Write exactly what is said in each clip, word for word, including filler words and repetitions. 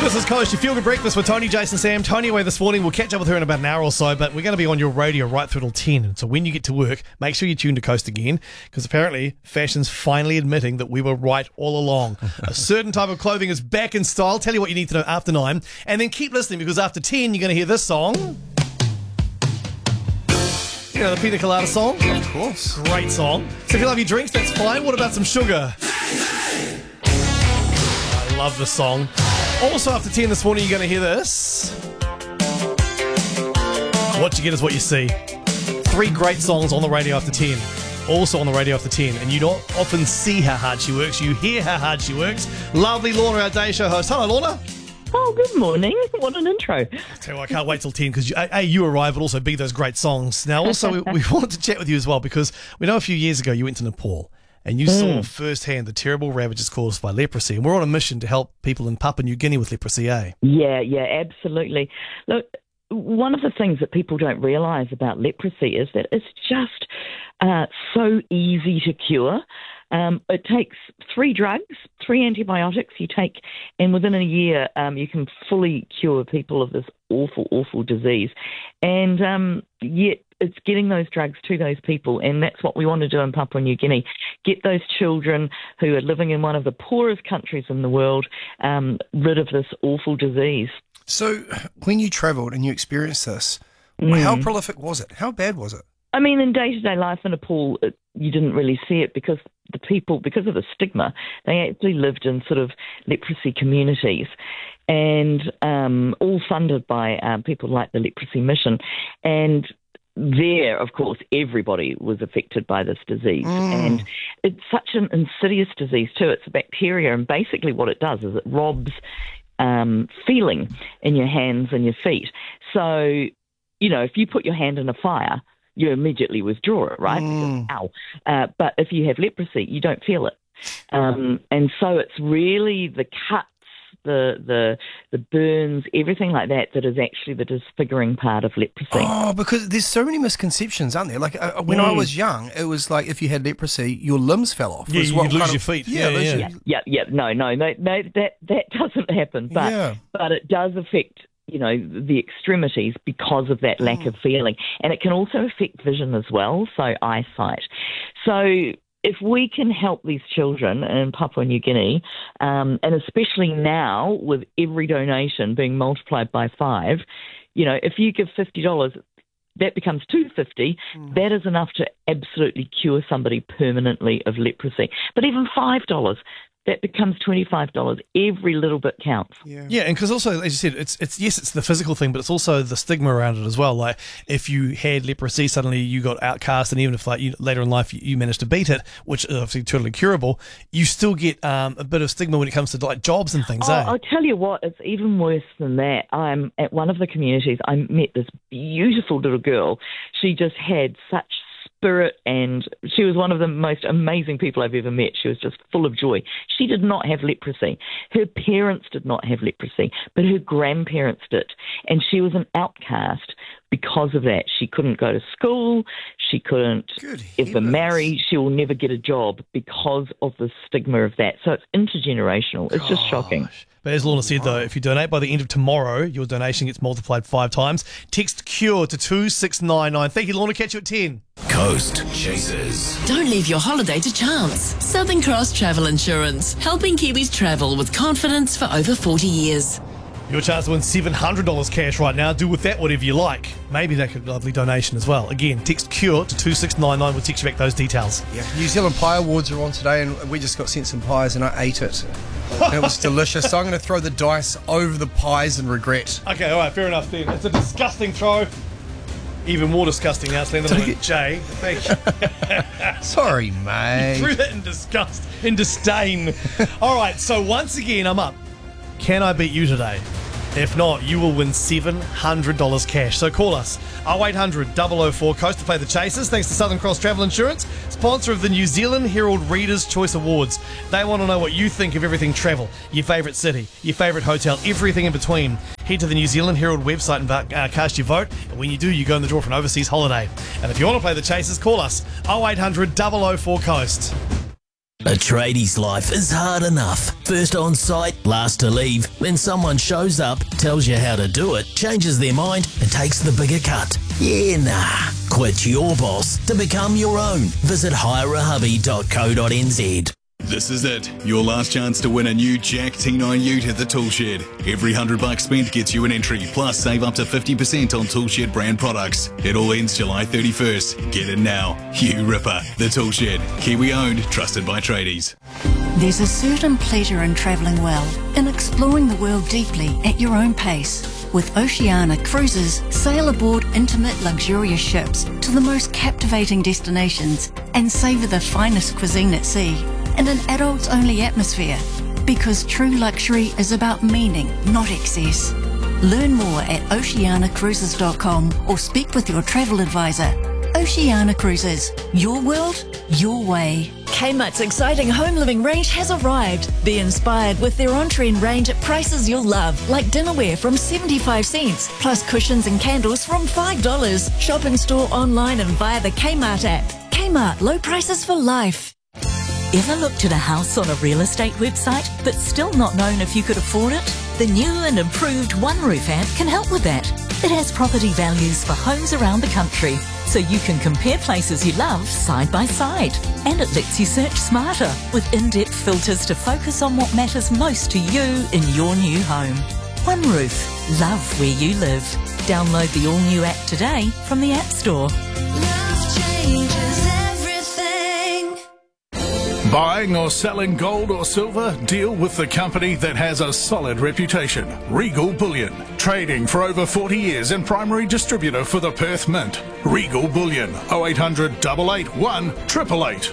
This is Coast, your feel-good breakfast with Tony, Jason, Sam. Tony away this morning. We'll catch up with her in about an hour or so, but we're going to be on your radio right through till ten. So when you get to work, make sure you tune to Coast again, because apparently fashion's finally admitting that we were right all along. A certain type of clothing is back in style. Tell you what you need to know after nine. And then keep listening, because after ten, you're going to hear this song. You know, the Pina Colada song? Of course. Great song. So if you love your drinks, that's fine. What about some sugar? I love the song. Also, after ten this morning, you're going to hear this. What you get is what you see. Three great songs on the radio after ten. Also on the radio after ten. And you don't often see how hard she works. You hear how hard she works. Lovely Lorna, our day show host. Hello, Lorna. Oh, good morning. What an intro. I tell you what, I can't wait till ten, because A, A, you arrive, but also B, those great songs. Now, also, we, we wanted to chat with you as well, because we know a few years ago you went to Nepal. And you saw firsthand the terrible ravages caused by leprosy. And we're on a mission to help people in Papua New Guinea with leprosy, eh? Yeah, yeah, absolutely. Look, one of the things that people don't realise about leprosy is that it's just uh, so easy to cure. Um, it takes three drugs, three antibiotics you take, and within a year um, you can fully cure people of this awful, awful disease. And um, yet it's getting those drugs to those people, and that's what we want to do in Papua New Guinea. Get those children who are living in one of the poorest countries in the world um, rid of this awful disease. So when you travelled and you experienced this, Mm. how prolific was it? How bad was it? I mean, in day-to-day life in Nepal, it, you didn't really see it because the people, because of the stigma, they actually lived in sort of leprosy communities, and um, all funded by um, people like the Leprosy Mission. And there, of course, everybody was affected by this disease. Mm. And it's such an insidious disease too. It's a bacteria, and basically what it does is it robs um, feeling in your hands and your feet. So, you know, if you put your hand in a fire, you immediately withdraw it, right? Mm. Because, ow. Uh, but if you have leprosy, you don't feel it. Um, and so it's really the cuts, the the the burns, everything like that, that is actually the disfiguring part of leprosy. Oh, because there's so many misconceptions, aren't there? Like uh, when I Mm. was young, it was like if you had leprosy, your limbs fell off. Yeah, was you'd what lose kind your of- feet. Yeah, Yeah, lose yeah. your- Yeah, yeah, yeah. No, no, no, no. That that doesn't happen. But Yeah. but it does affect, you know, the extremities because of that lack Mm. of feeling, and it can also affect vision as well. So eyesight. So if we can help these children in Papua New Guinea, um, and especially now with every donation being multiplied by five, you know, if you give fifty dollars, that becomes two hundred fifty dollars. Mm. That is enough to absolutely cure somebody permanently of leprosy. But even five dollars, that becomes twenty-five dollars. Every little bit counts. Yeah. Yeah, and because also, as you said, it's it's yes, it's the physical thing, but it's also the stigma around it as well. Like if you had leprosy, suddenly you got outcast, and even if like you, later in life you, you managed to beat it, which is obviously totally curable, you still get um, a bit of stigma when it comes to like jobs and things. Oh, eh? I'll tell you what, it's even worse than that. I'm at one of the communities. I met this beautiful little girl. She just had such spirit, and she was one of the most amazing people I've ever met. She was just full of joy. She did not have leprosy. Her parents did not have leprosy, but her grandparents did. And she was an outcast because of that. She couldn't go to school. She couldn't Good ever heavens. marry. She will never get a job because of the stigma of that. So it's intergenerational. It's just shocking. Gosh. But as Lorna said, though, if you donate by the end of tomorrow, your donation gets multiplied five times. Text CURE to two six nine nine. Thank you, Lorna. Catch you at ten. Coast Chasers. Don't leave your holiday to chance. Southern Cross Travel Insurance, helping Kiwis travel with confidence for over forty years. Your chance to win seven hundred dollars cash right now. Do with that whatever you like. Maybe make a lovely donation as well. Again, text CURE to two six nine nine. We'll text you back those details. Yeah. New Zealand Pie Awards are on today, and we just got sent some pies, and I ate it. And it was delicious. So I'm going to throw the dice over the pies and regret. Okay, all right, fair enough then. It's a disgusting throw. Even more disgusting now, Slender. Did I get- Jay, thank you. Sorry, mate. Threw that in disgust, in disdain. All right, so once again, I'm up. Can I beat you today? If not, you will win seven hundred dollars cash. So call us, oh eight hundred, double oh four, Coast to play the Chasers, thanks to Southern Cross Travel Insurance, sponsor of the New Zealand Herald Readers' Choice Awards. They want to know what you think of everything travel, your favourite city, your favourite hotel, everything in between. Head to the New Zealand Herald website and uh, cast your vote, and when you do, you go in the draw for an overseas holiday. And if you want to play the Chasers, call us, oh eight hundred, double oh four, Coast. A tradie's life is hard enough. First on site, last to leave. Then someone shows up, tells you how to do it, changes their mind and takes the bigger cut. Yeah, nah. Quit your boss to become your own. Visit hire a hubby dot co dot n z. This is it. Your last chance to win a new Jack T nine Ute at the Toolshed. Every hundred bucks spent gets you an entry, plus save up to fifty percent on Toolshed brand products. It all ends July thirty-first. Get in now. You ripper. The Toolshed. Kiwi owned, trusted by tradies. There's a certain pleasure in travelling well, in exploring the world deeply at your own pace. With Oceania Cruises, sail aboard intimate, luxurious ships to the most captivating destinations and savour the finest cuisine at sea in an adults-only atmosphere. Because true luxury is about meaning, not excess. Learn more at oceania cruises dot com or speak with your travel advisor. Oceania Cruises. Your world, your way. Kmart's exciting home living range has arrived. Be inspired with their on-trend range at prices you'll love, like dinnerware from seventy-five cents, plus cushions and candles from five dollars. Shop in store, online and via the Kmart app. Kmart, low prices for life. Ever looked at a house on a real estate website but still not known if you could afford it? The new and improved OneRoof app can help with that. It has property values for homes around the country, so you can compare places you love side by side. And it lets you search smarter with in-depth filters to focus on what matters most to you in your new home. OneRoof. Love where you live. Download the all-new app today from the App Store. Love changes everything. Buying or selling gold or silver? Deal with the company that has a solid reputation. Regal Bullion. Trading for over forty years and primary distributor for the Perth Mint. Regal Bullion. oh eight hundred, eight eight one, eight eight eight.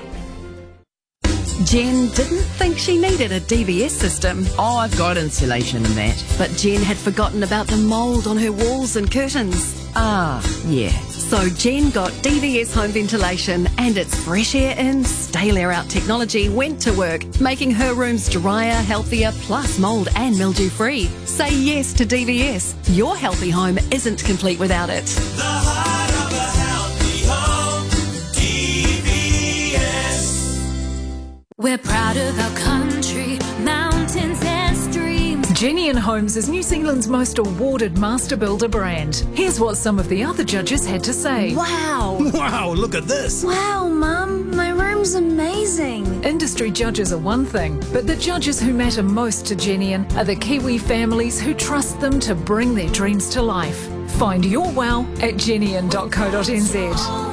Jen didn't think she needed a D V S system. Oh, I've got insulation and that. But Jen had forgotten about the mould on her walls and curtains. Ah, yeah. So Jen got D V S home ventilation, and its fresh air in, stale air out technology went to work, making her rooms drier, healthier, plus mould and mildew free. Say yes to D V S. Your healthy home isn't complete without it. The heart of a healthy home, D V S. We're proud of our country, mountains and streams. Genian Homes is New Zealand's most awarded master builder brand. Here's what some of the other judges had to say. Wow! Wow, look at this! Wow, Mum, my room's amazing. Industry judges are one thing, but the judges who matter most to Genian are the Kiwi families who trust them to bring their dreams to life. Find your wow at genian dot co dot n z.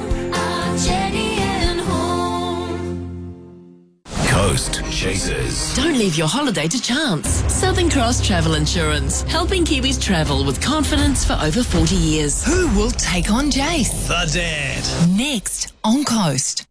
Coast Chasers. Don't leave your holiday to chance. Southern Cross Travel Insurance, helping Kiwis travel with confidence for over forty years. Who will take on Jace? The Dad. Next on Coast.